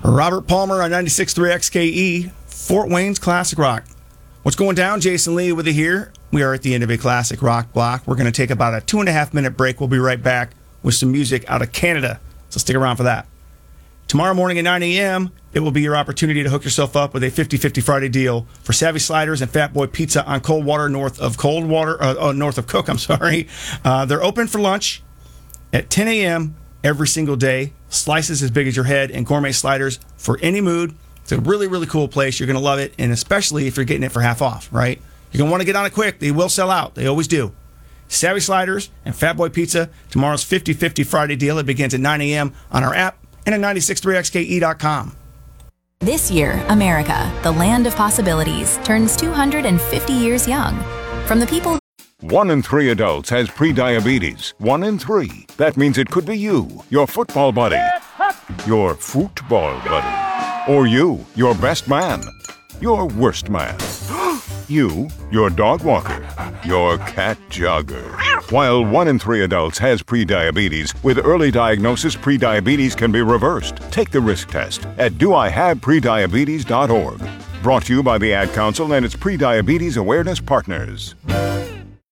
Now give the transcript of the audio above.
Robert Palmer on 96.3 XKE, Fort Wayne's Classic Rock. What's going down? Jason Lee with you here. We are at the end of a Classic Rock block. We're going to take about a 2.5-minute break. We'll be right back with some music out of Canada. So stick around for that. Tomorrow morning at 9 a.m., it will be your opportunity to hook yourself up with a 50-50 Friday deal for Savvy Sliders and Fat Boy Pizza on Coldwater, north of Cook. They're open for lunch at 10 a.m. every single day. Slices as big as your head and gourmet sliders for any mood. It's a really, really cool place. You're going to love it, and especially if you're getting it for half off, right? You're going to want to get on it quick. They will sell out. They always do. Savvy Sliders and Fat Boy Pizza, tomorrow's 50-50 Friday deal. It begins at 9 a.m. on our app and at 963xke.com. This year, America, the land of possibilities, turns 250 years young. From the people 1 in 3 adults has prediabetes. 1 in 3. That means it could be you, your football buddy, your football buddy, or you, your best man, your worst man, you, your dog walker, your cat jogger. While 1 in 3 adults has prediabetes, with early diagnosis, prediabetes can be reversed. Take the risk test at doihaveprediabetes.org. Brought to you by the Ad Council and its Prediabetes Awareness Partners.